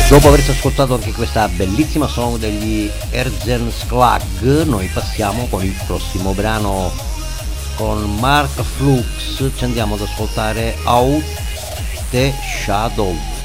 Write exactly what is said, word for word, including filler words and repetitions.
Dopo averci ascoltato anche questa bellissima song degli Herzensklag, noi passiamo con il prossimo brano. Con Mark Flux ci andiamo ad ascoltare Out the Shadow.